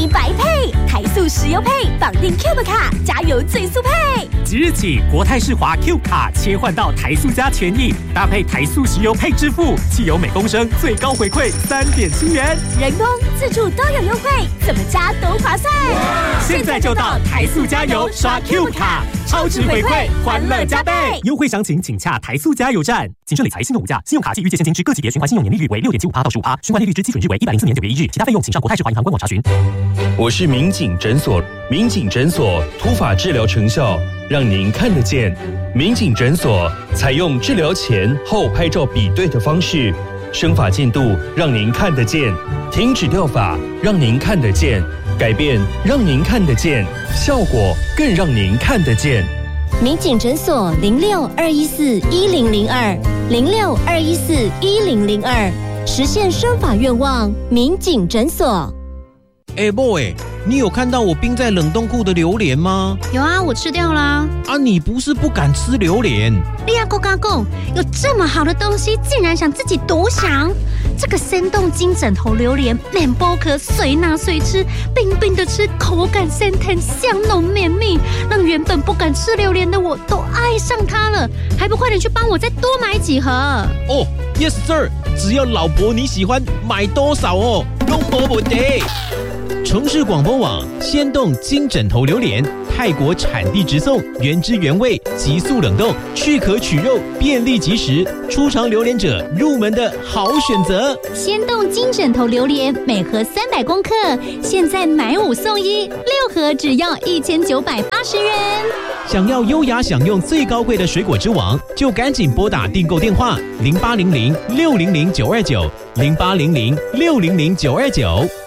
黑白配，台塑石油配，绑定 Cube 卡，加油最速配。 即日起，国泰世华 Cube 卡切换到台塑加权益，搭配台塑石油配支付，汽油每公升最高回馈3.7元， 人工、自助都有优惠，怎么加都划算。 现在就到台塑加油刷 Cube 卡，超值回馈，欢乐加倍。优惠详情请洽台塑加油站。谨慎理财，信用无价，信用卡及预借现金之各级别循环信用年利率为6.75%到15%，循环利率之基准日为104年9月1日，其他费用请上国泰世华银行官网查询。 我是民警诊所，民警诊所突发治疗成效，让您看得见。民警诊所采用治疗前后拍照比对的方式，生发进度让您看得见，停止掉发让您看得见，改变让您看得见，效果更让您看得见。 民警诊所06-214-1002，06-214-1002，实现生发愿望。民警诊所。 boy， 你有看到我冰在冷冻库的榴莲吗？ 有啊，我吃掉啦。 你不是不敢吃榴莲？ 利亚够嘎够，有这么好的东西，竟然想自己独享？这个生冻金枕头榴莲，面包壳随拿随吃，冰冰的吃，口感鲜甜，香浓绵密，让原本不敢吃榴莲的我都爱上它了。还不快点去帮我再多买几盒 ？Yes sir， 只要老婆你喜欢，买多少都没问题。城市广播网鲜冻金枕头榴莲，泰国产地直送，原汁原味，急速冷冻，去壳取肉，便利即食，初尝榴莲者入门的好选择。 鲜冻金枕头榴莲每盒300公克，现在买5送1，6盒只要1980元。 想要优雅享用最高贵的水果之王，就赶紧拨打订购电话0800600929，0800600929。